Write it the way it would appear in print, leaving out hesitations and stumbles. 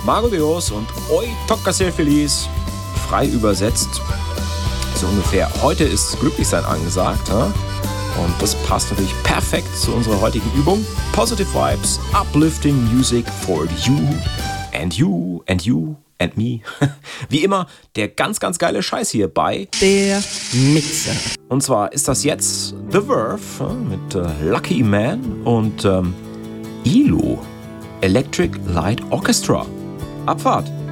Mago Dios und Oi Toca Ser Feliz, frei übersetzt, so ungefähr. Heute ist Glücklichsein angesagt, ja? Und das passt natürlich perfekt zu unserer heutigen Übung. Positive Vibes, uplifting music for you and you and you and me. Wie immer, der ganz, ganz geile Scheiß hier bei Der Mixer. Und zwar ist das jetzt The Verve mit Lucky Man und ELO, Electric Light Orchestra. Abfahrt!